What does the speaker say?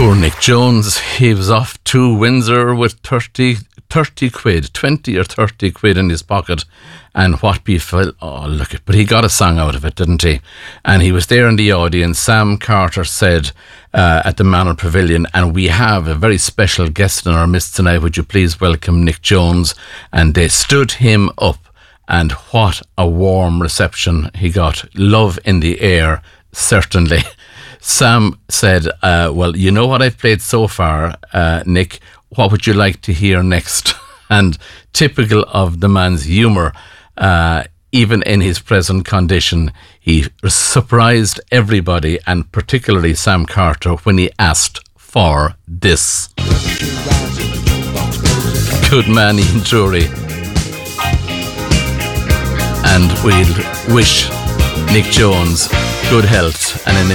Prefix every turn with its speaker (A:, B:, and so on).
A: Poor Nick Jones, he was off to Windsor with 30 quid, 20 or 30 quid in his pocket, and what befell, but he got a song out of it, didn't he? And he was there in the audience. Sam Carter said at the Manor Pavilion, and we have a very special guest in our midst tonight, would you please welcome Nick Jones? And they stood him up, and what a warm reception he got. Love in the air, certainly. Sam said, well, you know what I've played so far, Nick, what would you like to hear next? And typical of the man's humour, even in his present condition, he surprised everybody, and particularly Sam Carter, when he asked for this. Good man, Ian Drury. And we'll wish Nick Jones good health and an